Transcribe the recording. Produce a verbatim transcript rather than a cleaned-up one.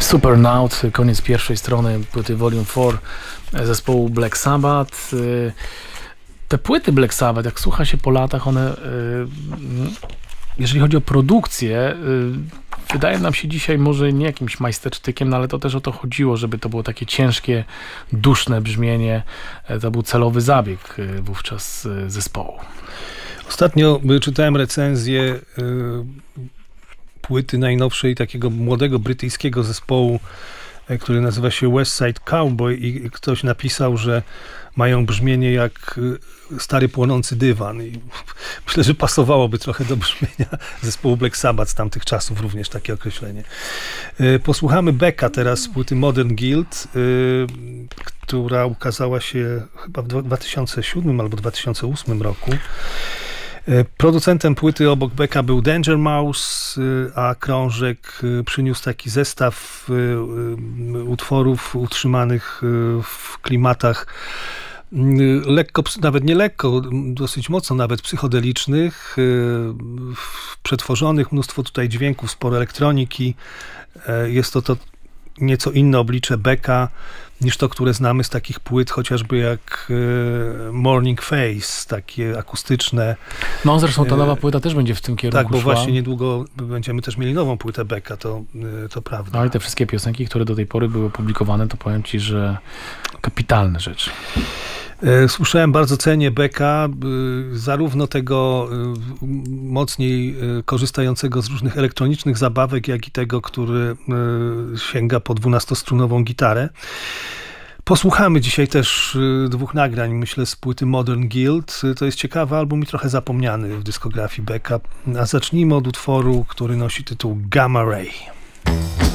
Supernaut, koniec pierwszej strony płyty Volume cztery zespołu Black Sabbath. Te płyty Black Sabbath, jak słucha się po latach, one, jeżeli chodzi o produkcję, wydaje nam się dzisiaj może nie jakimś majstersztykiem, no ale to też o to chodziło, żeby to było takie ciężkie, duszne brzmienie. To był celowy zabieg wówczas zespołu. Ostatnio czytałem recenzję płyty najnowszej takiego młodego brytyjskiego zespołu, który nazywa się West Side Cowboy, i ktoś napisał, że mają brzmienie jak stary płonący dywan. I myślę, że pasowałoby trochę do brzmienia zespołu Black Sabbath z tamtych czasów, również takie określenie. Posłuchamy Becka teraz z płyty Modern Guild, która ukazała się chyba w dwa tysiące siódmym albo dwa tysiące ósmym roku. Producentem płyty obok Becka był Danger Mouse, a krążek przyniósł taki zestaw utworów utrzymanych w klimatach lekko, nawet nie lekko, dosyć mocno nawet psychodelicznych, przetworzonych, mnóstwo tutaj dźwięków, sporo elektroniki. Jest to to nieco inne oblicze Becka niż to, które znamy z takich płyt, chociażby jak Morning Face, takie akustyczne. No zresztą ta nowa płyta też będzie w tym kierunku Tak, bo szła. właśnie niedługo będziemy też mieli nową płytę Becka, to, to prawda. No i te wszystkie piosenki, które do tej pory były publikowane, to powiem ci, że kapitalne rzeczy. Słyszałem, bardzo cenię Becka, zarówno tego mocniej korzystającego z różnych elektronicznych zabawek, jak i tego, który sięga po dwunastostrunową gitarę. Posłuchamy dzisiaj też dwóch nagrań, myślę, z płyty Modern Guild. To jest ciekawy album i trochę zapomniany w dyskografii Becka. A zacznijmy od utworu, który nosi tytuł Gamma Ray.